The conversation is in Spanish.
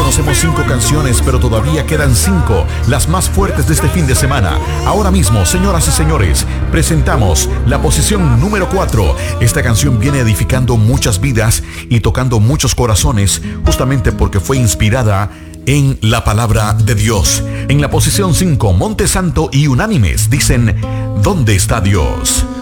conocemos 5 canciones, pero todavía quedan 5, las más fuertes de este fin de semana. Ahora mismo, señoras y señores, presentamos la posición número 4. Esta canción viene edificando muchas vidas y tocando muchos corazones, justamente porque fue inspirada en la palabra de Dios. En la posición 5, Monte Santo y Unánimes dicen: ¿Dónde está Dios?